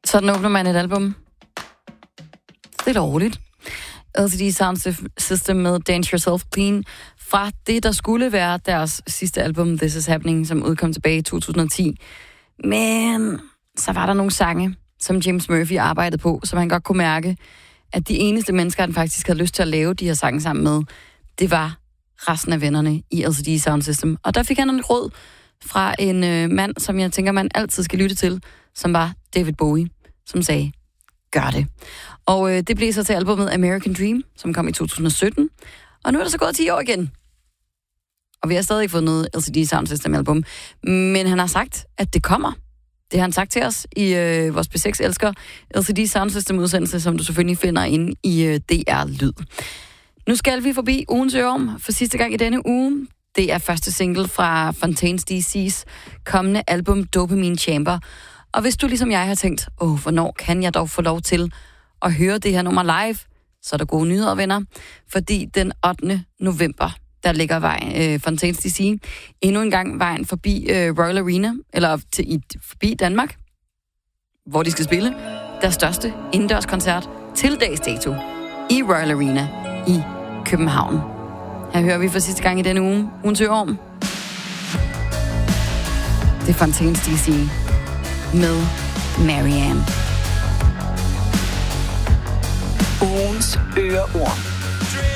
Sådan åbner man et album. Det er roligt. LCD Sound System med Dance Yourself Clean fra det, der skulle være deres sidste album, This Is Happening, som udkom tilbage i 2010. Men så var der nogle sange, som James Murphy arbejdede på, som han godt kunne mærke, at de eneste mennesker, han faktisk havde lyst til at lave de her sange sammen med, det var resten af vennerne i LCD Sound System. Og der fik han en råd fra en mand, som jeg tænker, man altid skal lytte til, som var David Bowie, som sagde, gør det. Og det blev så til albumet American Dream, som kom i 2017. Og nu er der så gået 10 år igen. Og vi har stadig ikke fået noget LCD Sound System album. Men han har sagt, at det kommer. Det har han sagt til os i vores B6 elsker LCD Sound System udsendelse, som du selvfølgelig finder inde i DR Lyd. Nu skal vi forbi ugens ørum for sidste gang i denne uge. Det er første single fra Fontaines DC's kommende album Dopamine Chamber. Og hvis du ligesom jeg har tænkt, hvornår kan jeg dog få lov til at høre det her nummer live, så er der gode nyheder, venner. Fordi den 8. november, der ligger Fontaines DC endnu en gang vejen forbi Royal Arena, eller forbi Danmark, hvor de skal spille deres største indendørskoncert til dags dato i Royal Arena i København. Her hører vi for sidste gang i denne uge ugens ørum. Det er Fontaines DC med Marianne. Ugens øreorm.